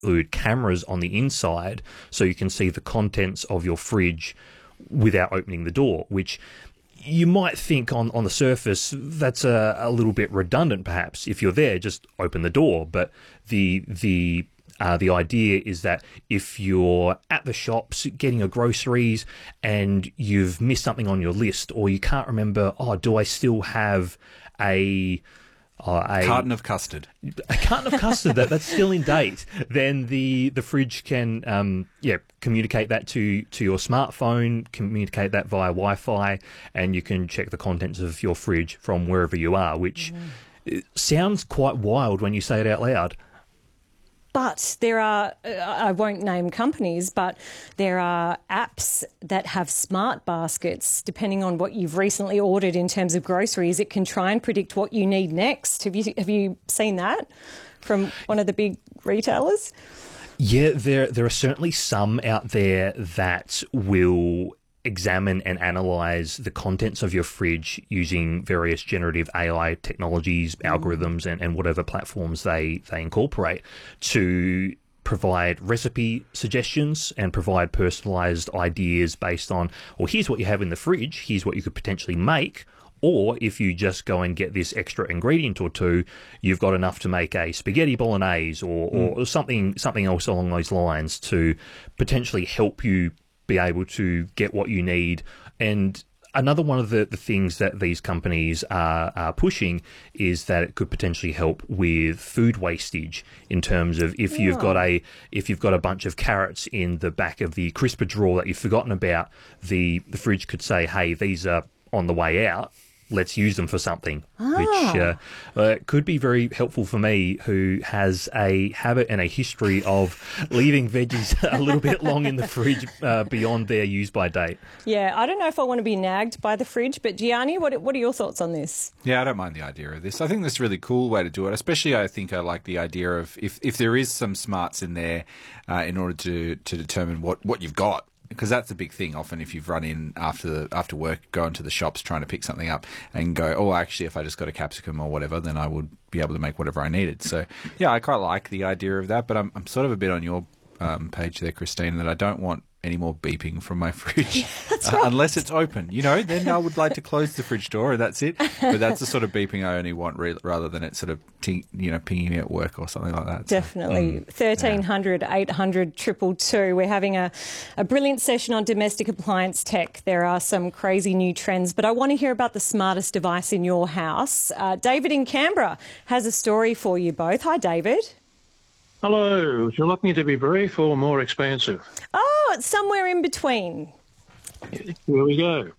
include cameras on the inside so you can see the contents of your fridge without opening the door, which you might think on the surface that's a little bit redundant, perhaps. If you're there, just open the door. But the idea is that if you're at the shops getting your groceries and you've missed something on your list, or you can't remember, do I still have a carton of custard? A carton of custard that's still in date. Then the fridge can communicate that to your smartphone, communicate that via Wi-Fi, and you can check the contents of your fridge from wherever you are, which sounds quite wild when you say it out loud. But there are, I won't name companies, but there are apps that have smart baskets. Depending on what you've recently ordered in terms of groceries, it can try and predict what you need next. Have you seen that from one of the big retailers? Yeah, there are certainly some out there that will examine and analyze the contents of your fridge using various generative AI technologies, algorithms, and whatever platforms they incorporate to provide recipe suggestions and provide personalized ideas based on, well, here's what you have in the fridge, here's what you could potentially make. Or if you just go and get this extra ingredient or two, you've got enough to make a spaghetti bolognese or something else along those lines to potentially help you be able to get what you need. And another one of the things that these companies are pushing is that it could potentially help with food wastage in terms of if you've got a bunch of carrots in the back of the crisper drawer that you've forgotten about, the fridge could say, hey, these are on the way out. Let's use them for something, which could be very helpful for me, who has a habit and a history of leaving veggies a little bit long in the fridge beyond their use-by date. Yeah, I don't know if I want to be nagged by the fridge, but Gianni, what are your thoughts on this? Yeah, I don't mind the idea of this. I think this is a really cool way to do it, especially I think I like the idea of if there is some smarts in there in order to determine what you've got. Because that's a big thing. Often, if you've run in after work, go into the shops trying to pick something up, and go, oh, actually, if I just got a capsicum or whatever, then I would be able to make whatever I needed. So, yeah, I quite like the idea of that. But I'm sort of a bit on your page there, Christine, that I don't want any more beeping from my fridge. Yeah, that's right. Unless it's open, then I would like to close the fridge door and that's it. But that's the sort of beeping I only want, rather than it sort of pinging me at work or something like that. Definitely. 1300 800 222. We're having a brilliant session on domestic appliance tech. There are some crazy new trends, but I want to hear about the smartest device in your house. David in Canberra has a story for you both. Hi, David. Hello. Would you like me to be brief or more expansive? Oh, it's somewhere in between. Here we go.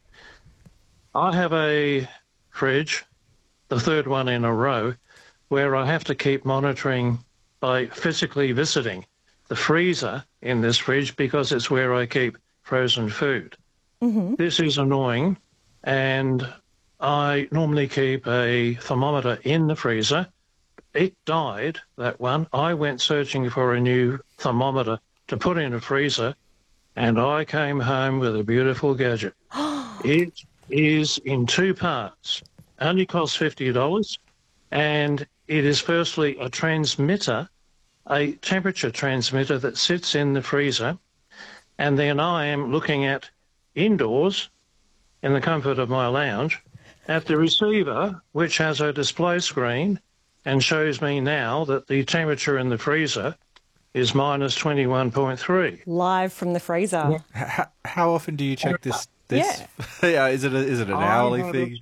I have a fridge, the third one in a row, where I have to keep monitoring by physically visiting the freezer in this fridge because it's where I keep frozen food. Mm-hmm. This is annoying, and I normally keep a thermometer in the freezer. It died, that one. I went searching for a new thermometer to put in a freezer, and I came home with a beautiful gadget. It is in two parts. Only costs $50, and it is firstly a transmitter, a temperature transmitter that sits in the freezer, and then I am looking at indoors in the comfort of my lounge at the receiver, which has a display screen and shows me now that the temperature in the freezer is minus 21.3. Live from the freezer. How often do you check this? Yeah. Yeah. Is it an hourly thing?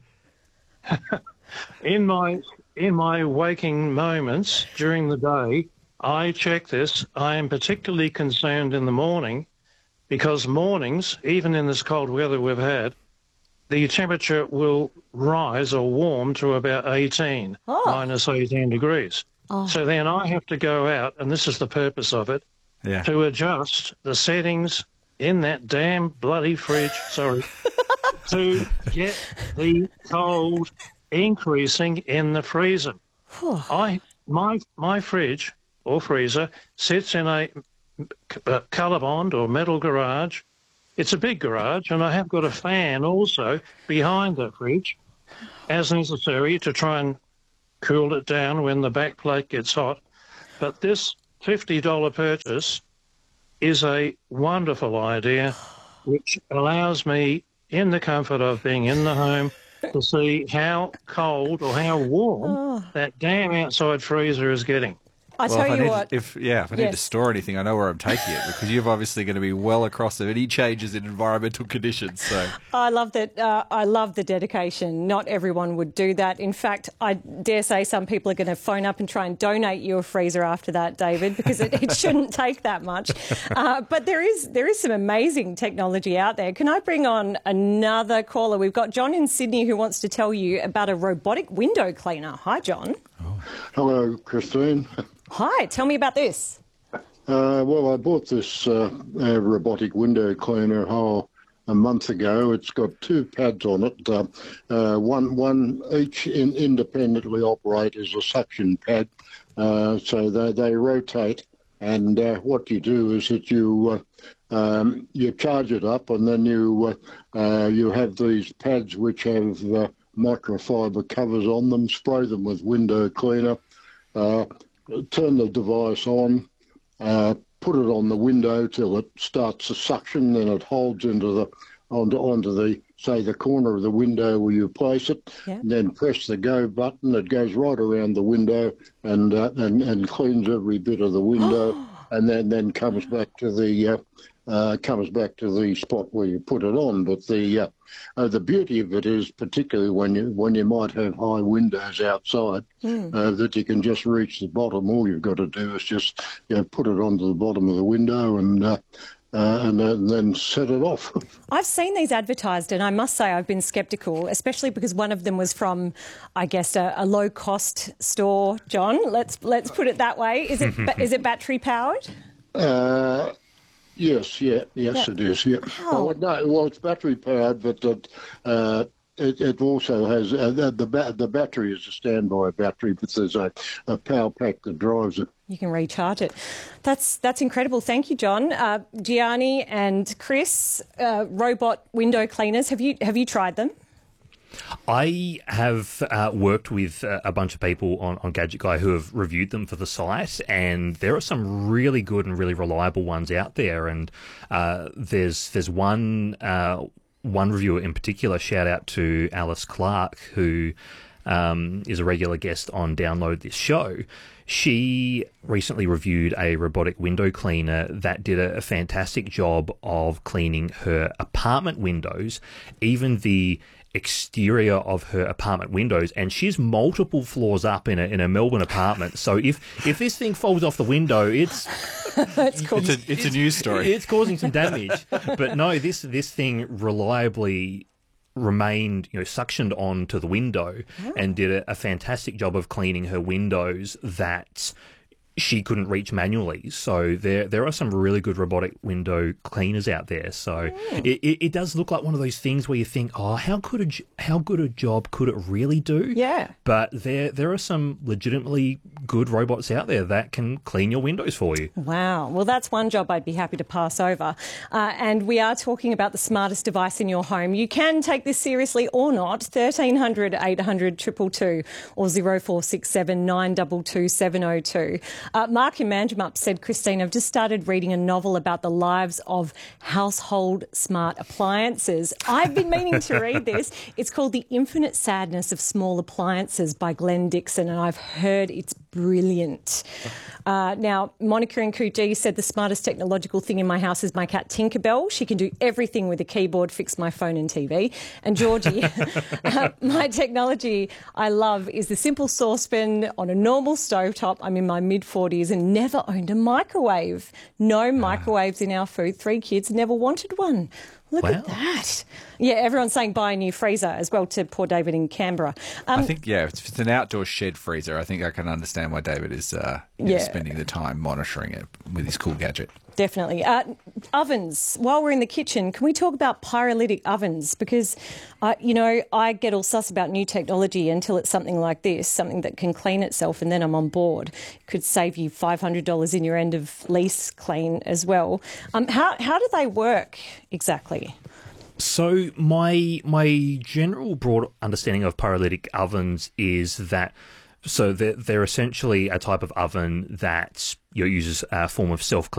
In my waking moments during the day, I check this. I am particularly concerned in the morning because mornings, even in this cold weather we've had, the temperature will rise or warm to about 18, minus 18 degrees. Oh. So then I have to go out, and this is the purpose of it, to adjust the settings in that damn bloody fridge, to get the cold increasing in the freezer. My fridge or freezer sits in a Colorbond or metal garage. It's a big garage, and I have got a fan also behind the fridge as necessary to try and cool it down when the back plate gets hot. But this $50 purchase is a wonderful idea, which allows me, in the comfort of being in the home, to see how cold or how warm that damn outside freezer is getting. I Well, tell you what. if I need to store anything, I know where I'm taking it, because you're obviously going to be well across of any changes in environmental conditions. So I love that. I love the dedication. Not everyone would do that. In fact, I dare say some people are going to phone up and try and donate you a freezer after that, David, because it shouldn't take that much. But there is some amazing technology out there. Can I bring on another caller? We've got John in Sydney who wants to tell you about a robotic window cleaner. Hi, John. Hello, Christine. Hi, tell me about this. Well, I bought this robotic window cleaner a month ago. It's got two pads on it. One each independently operate as a suction pad, so they rotate. And what you do is that you charge it up, and then you have these pads which have microfiber covers on them. Spray them with window cleaner. Turn the device on, put it on the window till it starts to suction, then it holds onto the say the corner of the window where you place it, and then press the go button. It goes right around the window and cleans every bit of the window, and then comes back to the spot where you put it on. But the beauty of it is, particularly when you might have high windows outside, that you can just reach the bottom. All you've got to do is just put it onto the bottom of the window and then set it off. I've seen these advertised, and I must say I've been sceptical, especially because one of them was from, I guess, a low-cost store. John, let's put it that way. Is it battery powered? Yes, it is. Yeah. Oh. Well, it's battery powered, but it also has the battery is a standby battery, but there's a power pack that drives it. You can recharge it. That's incredible. Thank you, John. Gianni and Chris, robot window cleaners. Have you tried them? I have worked with a bunch of people on Gadget Guy who have reviewed them for the site, and there are some really good and really reliable ones out there. And there's one reviewer in particular. Shout out to Alice Clark, who is a regular guest on Download This Show. She recently reviewed a robotic window cleaner that did a fantastic job of cleaning her apartment windows, even the exterior of her apartment windows, and she's multiple floors up in a Melbourne apartment. So if this thing falls off the window, it's a news story. It's causing some damage. But no, this thing reliably remained suctioned onto the window and did a fantastic job of cleaning her windows that she couldn't reach manually. So there are some really good robotic window cleaners out there. So it does look like one of those things where you think, oh, how good a job could it really do? Yeah. But there are some legitimately good robots out there that can clean your windows for you. Wow. Well, that's one job I'd be happy to pass over. And we are talking about the smartest device in your home. You can take this seriously or not. 1300 800 222 or 0467 922 702. Mark in Manjimup said, Christine, I've just started reading a novel about the lives of household smart appliances. I've been meaning to read this. It's called The Infinite Sadness of Small Appliances by Glenn Dixon, and I've heard it's brilliant. Now, Monica in Coogee said the smartest technological thing in my house is my cat Tinkerbell. She can do everything with a keyboard, fix my phone and TV. And Georgie, my technology I love is the simple saucepan on a normal stovetop. I'm in my mid-40s and never owned a microwave. No microwaves in our food. 3 kids, never wanted one. Look at that. Yeah, everyone's saying buy a new freezer as well to poor David in Canberra. I think, if it's an outdoor shed freezer, I think I can understand why David is spending the time monitoring it with his cool gadget. Definitely. Ovens. While we're in the kitchen, can we talk about pyrolytic ovens? Because, I get all sus about new technology until it's something like this, something that can clean itself, and then I'm on board. It could save you $500 in your end of lease clean as well. How do they work exactly? So my general broad understanding of pyrolytic ovens is that So they're essentially a type of oven that uses a form of self-cleaning